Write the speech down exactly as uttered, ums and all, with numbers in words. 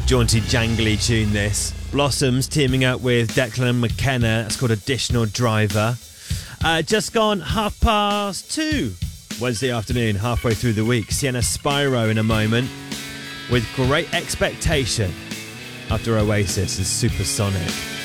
jaunty, jangly tune this. Blossoms teaming up with Declan McKenna. That's called Additional Driver. Uh, just gone half past two. Wednesday afternoon, halfway through the week. Sienna Spyro in a moment with Great Expectation after Oasis is Supersonic.